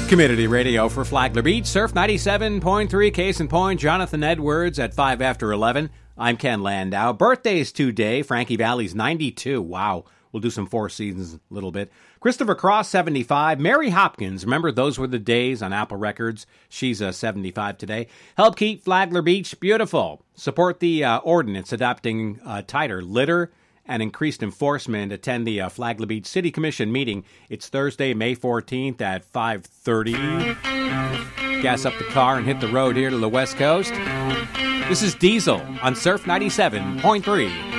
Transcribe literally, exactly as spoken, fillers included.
Community radio for Flagler Beach, Surf ninety-seven point three, Case in Point, Jonathan Edwards at five after eleven. I'm Ken Landau. Birthdays today, Frankie Valli's ninety-two. Wow. We'll do some Four Seasons a little bit. Christopher Cross, seventy-five. Mary Hopkins, remember Those Were the Days on Apple Records. She's uh, seventy-five today. Help keep Flagler Beach beautiful. Support the uh, ordinance adopting uh, tighter litter and increased enforcement. Attend the uh, Flagler Beach City Commission meeting. It's Thursday, May fourteenth at five thirty. Gas up the car and hit the road here to the West Coast. This is Diesel on Surf ninety-seven point three.